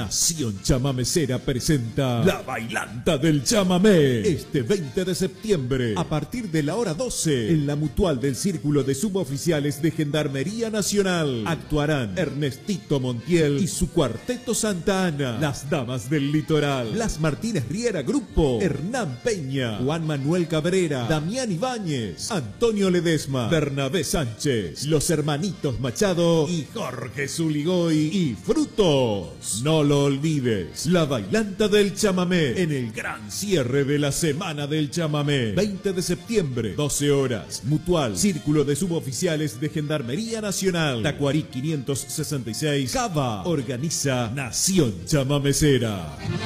Nación Chamamecera presenta La Bailanta del Chamamé. Este 20 de septiembre, a partir de la hora 12, en la Mutual del Círculo de Suboficiales de Gendarmería Nacional, actuarán Ernestito Montiel y su Cuarteto Santa Ana, Las Damas del Litoral, Blas Martínez Riera Grupo, Hernán Peña, Juan Manuel Cabrera, Damián Ibáñez, Antonio Ledesma, Bernabé Sánchez, los hermanitos Machado y Jorge Zuligoy y Frutos. No lo olvides, La Bailanta del Chamamé, en el gran cierre de la Semana del Chamamé. 20 de septiembre, 12 horas, Mutual, Círculo de Suboficiales de Gendarmería Nacional, Tacuarí 566, Cava. Organiza Nación Chamamecera.